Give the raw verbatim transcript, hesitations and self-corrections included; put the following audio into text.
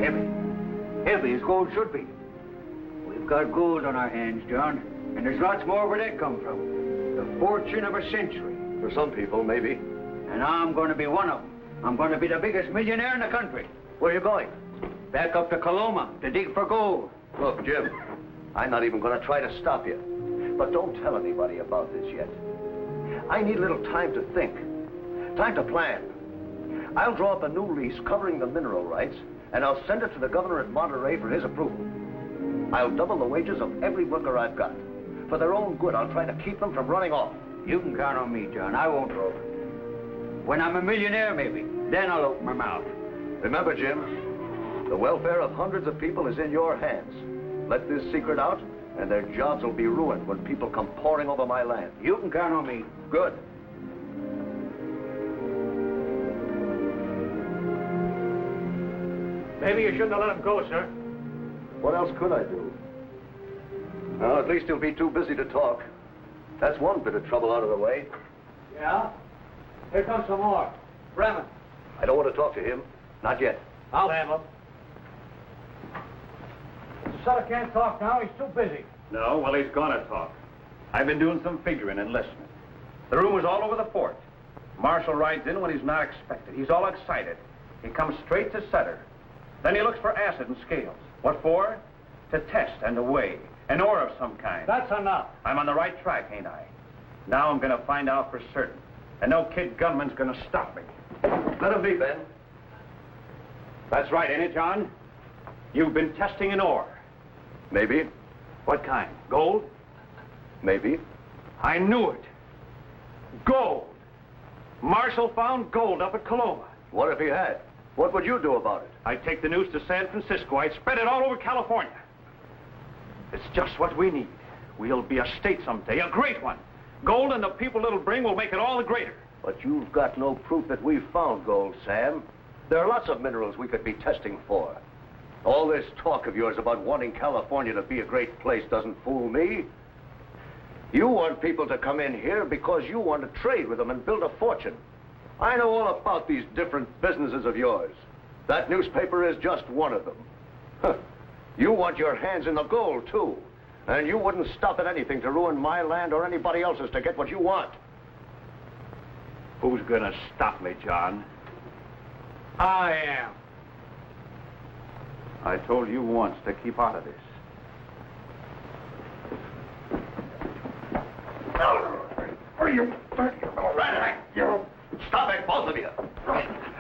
heavy. Heavy as gold should be. We've got gold on our hands, John, and there's lots more where that come from. The fortune of a century. For some people, maybe. And I'm going to be one of them. I'm going to be the biggest millionaire in the country. Where are you going? Back up to Coloma to dig for gold. Look, Jim, I'm not even going to try to stop you. But don't tell anybody about this yet. I need a little time to think. Time to plan. I'll draw up a new lease covering the mineral rights, and I'll send it to the governor at Monterey for his approval. I'll double the wages of every worker I've got. For their own good, I'll try to keep them from running off. You can count on me, John. I won't roll. When I'm a millionaire, maybe, then I'll open my mouth. Remember, Jim, the welfare of hundreds of people is in your hands. Let this secret out, and their jobs will be ruined when people come pouring over my land. You can count on me. Good. Maybe you shouldn't have let him go, sir. What else could I do? Well, at least he'll be too busy to talk. That's one bit of trouble out of the way. Yeah? Here comes some more. Bremen. I don't want to talk to him. Not yet. I'll handle him. The Sutter can't talk now. He's too busy. No, well, he's gonna talk. I've been doing some figuring and listening. The rumors all over the fort. Marshal rides in when he's not expected. He's all excited. He comes straight to Sutter. Then he looks for acid and scales. What for? To test and to weigh. An ore of some kind. That's enough. I'm on the right track, ain't I? Now I'm gonna find out for certain. And no kid gunman's gonna stop me. Let him be, Ben. That's right, ain't it, John? You've been testing an ore. Maybe. What kind? Gold? Maybe. I knew it. Gold. Marshal found gold up at Coloma. What if he had? What would you do about it? I'd take the news to San Francisco. I'd spread it all over California. It's just what we need. We'll be a state someday, a great one. Gold and the people it'll bring will make it all the greater. But you've got no proof that we've found gold, Sam. There are lots of minerals we could be testing for. All this talk of yours about wanting California to be a great place doesn't fool me. You want people to come in here because you want to trade with them and build a fortune. I know all about these different businesses of yours. That newspaper is just one of them. Huh. You want your hands in the gold, too. And you wouldn't stop at anything to ruin my land or anybody else's to get what you want. Who's gonna stop me, John? I am. I told you once to keep out of this. Are you... You... Stop it, both of you.